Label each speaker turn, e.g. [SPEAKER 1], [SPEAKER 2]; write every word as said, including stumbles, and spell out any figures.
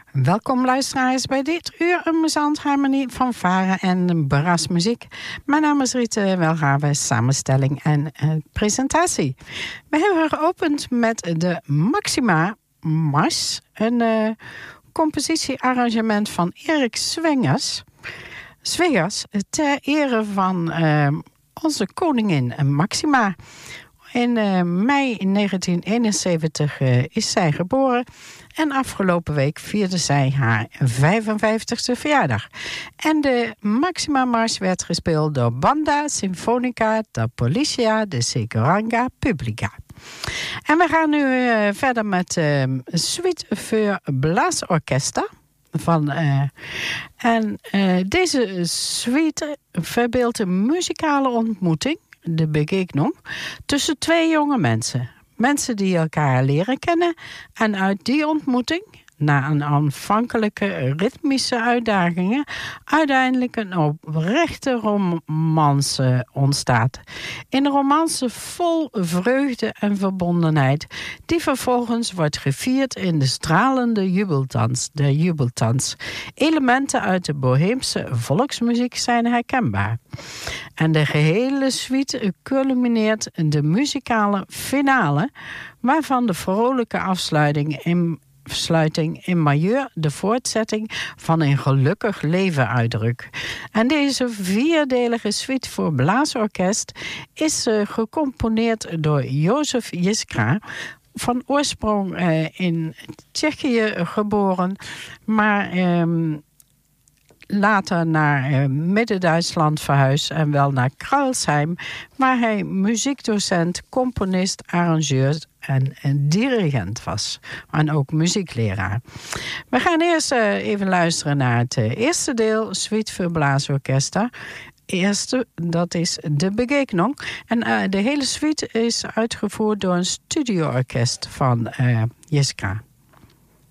[SPEAKER 1] Welkom luisteraars bij dit uur een zandharmonie van Varen en Barasmuziek. Mijn naam is Riete Welgave, samenstelling en uh, presentatie. We hebben geopend met de Maxima Mars, een uh, compositiearrangement van Erik Swingers. Swingers ter ere van uh, onze koningin Maxima. In uh, mei negentien eenenzeventig uh, is zij geboren en afgelopen week vierde zij haar vijfenvijftigste verjaardag. En de Maxima Mars werd gespeeld door Banda Sinfonica da Polizia de Sicurezza Pubblica. En we gaan nu uh, verder met uh, Suite voor Blaasorchestra. Van, uh, en uh, deze suite verbeeldt een muzikale ontmoeting, de begegnung, tussen twee jonge mensen. Mensen die elkaar leren kennen en uit die ontmoeting, na een aanvankelijke ritmische uitdagingen, uiteindelijk een oprechte romance ontstaat. Een romance vol vreugde en verbondenheid, die vervolgens wordt gevierd in de stralende jubeltans, de jubeltans. Elementen uit de boheemse volksmuziek zijn herkenbaar. En de gehele suite culmineert in de muzikale finale, waarvan de vrolijke afsluiting in Sluiting in majeur de voortzetting van een gelukkig leven uitdrukt. En deze vierdelige suite voor blaasorkest is uh, gecomponeerd door Josef Jiskra, van oorsprong uh, in Tsjechië geboren, maar um, later naar uh, Midden-Duitsland verhuisd en wel naar Kralsheim, waar hij muziekdocent, componist, arrangeur en, en dirigent was. En ook muziekleraar. We gaan eerst uh, even luisteren naar het uh, eerste deel, Suite voor Blaasorchestra. Eerste, dat is de Begegnung. En uh, de hele suite is uitgevoerd door een studioorkest van uh, Jiskra.